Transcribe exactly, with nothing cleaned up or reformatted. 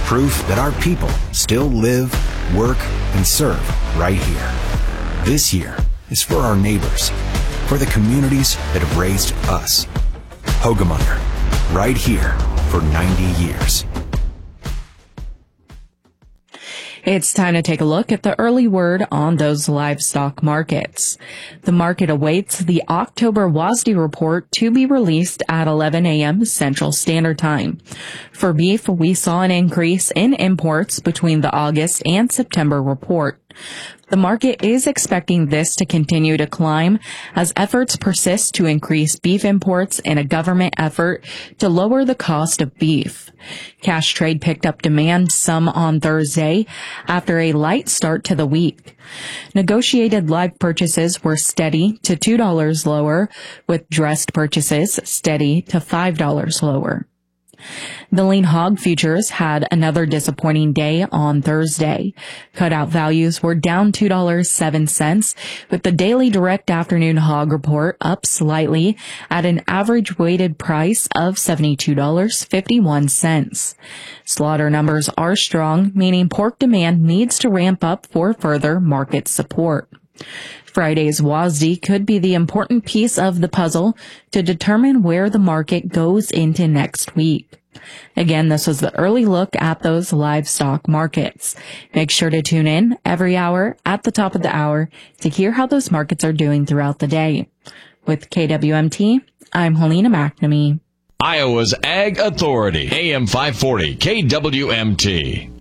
Proof that our people still live, work, and serve right here. This year is for our neighbors, for the communities that have raised us. Hoegemeyer, right here for ninety years. It's time to take a look at the early word on those livestock markets. The market awaits the October W A S D report to be released at eleven a.m. Central Standard Time. For beef, we saw an increase in imports between the August and September report. The market is expecting this to continue to climb as efforts persist to increase beef imports in a government effort to lower the cost of beef. Cash trade picked up demand some on Thursday after a light start to the week. Negotiated live purchases were steady to two dollars lower, with dressed purchases steady to five dollars lower. The lean hog futures had another disappointing day on Thursday. Cutout values were down two dollars and seven cents, with the daily direct afternoon hog report up slightly at an average weighted price of seventy-two dollars and fifty-one cents. Slaughter numbers are strong, meaning pork demand needs to ramp up for further market support. Friday's W A S D could be the important piece of the puzzle to determine where the market goes into next week. Again, this was the early look at those livestock markets. Make sure to tune in every hour at the top of the hour to hear how those markets are doing throughout the day. With K W M T, I'm Helena McNamee. Iowa's Ag Authority, A M five forty, K W M T.